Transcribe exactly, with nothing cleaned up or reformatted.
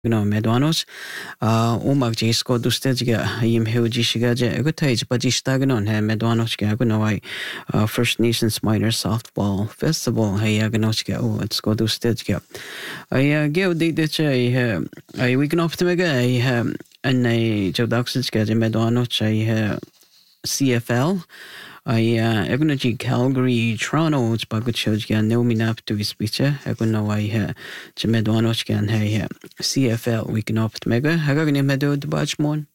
no medwanos uh umag jisko dustejga yim hewjishiga je egotage bajistagnon he medwanos ga gunawai uh, First Nations Minor Softball Festival he agnoska o it's go dustejga I geo de de che he I we can optimiga I he en I jodaxga je medwanos I he C F L I uh, egnoji Calgary Toronto bagutshojga nominap to ispicha egono I he je medwanos gan he C F L we can opt mega hagagni medo de bachmon